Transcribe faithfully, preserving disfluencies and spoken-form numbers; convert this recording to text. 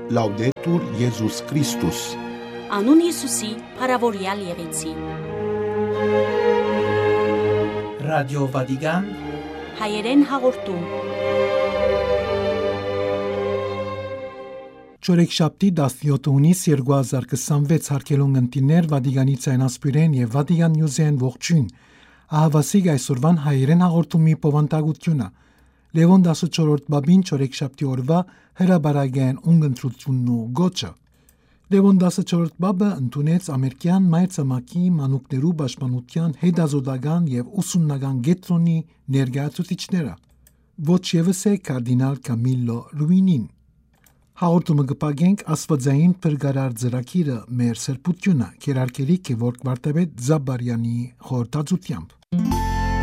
Laudetur Iesus Christus. Անուն Հիսուսի, փառավորյալ եղեցի։ Ռադիո Վատիկան հայերեն հաղորդում։ Չորեքշաբթի տասնյոթ հունիս երկու հազար քսանվեց հարկելուն ընտիներ Վատիկանի ցայնասպիրեն եւ Վատիկան Նյուզեն ողջույն։ Ահավասիկ այսօրվան հայերեն հաղորդումի պովանտագությունը։ Լևոն տասնչորրորդ բաբին չորեքշաբթի օրվա հրաբարագեն ունգընտրությունն ու գոչը։ Լևոն տասնչորրորդ բաբը ընդունեց ամերիկյան մայրցամաքի մանուկներու պաշտպանության հետազոտական եւ ուսումնական կենտրոնի ներկայացուցիչները։ Ոչ եւս է կարդինալ Կամիլո Ռուինին։ Հաղորդումը կպագենք աստվածային փրկարար ծրագիրը մեր սրբությունը, քերարկելի Գևորգ Վարդապետ Զաբարյանի խորհրդածությամբ։